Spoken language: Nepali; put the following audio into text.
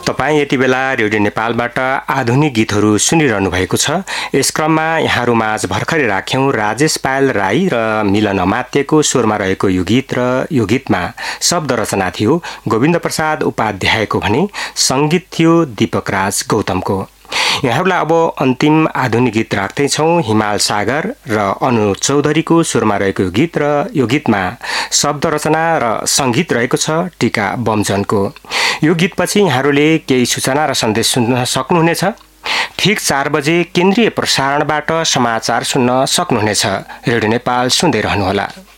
तपाईँ यति बेला रेडियो नेपालबाट आधुनिक गीतहरू सुनिरहनु भएको छ। यस क्रममा यहाँहरू माझ भर्खरै राख्यौं राजेश पायल राई र मिलन अमात्यको स्वरमा रहेको यो गीत र यो गीतमा शब्द रचना थियो गोविन्द प्रसाद उपाध्यायको भने संगीत थियो दीपक राज गौतमको। यहाँहरूलाई अब अन्तिम आधुनिक गीत राख्दैछौँ हिमाल सागर र अनु चौधरीको स्वरमा रहेको यो गीत र यो गीतमा शब्द रचना र संगीत रहेको छ टीका बमजनको। यो गीतपछि यहाँहरूले केही सूचना र सन्देश सुन्न सक्नुहुनेछ। ठीक 4 बजे केन्द्रीय प्रसारणबाट समाचार सुन्न सक्नुहुनेछ। रेडियो नेपाल सुन्दै रहनुहोला।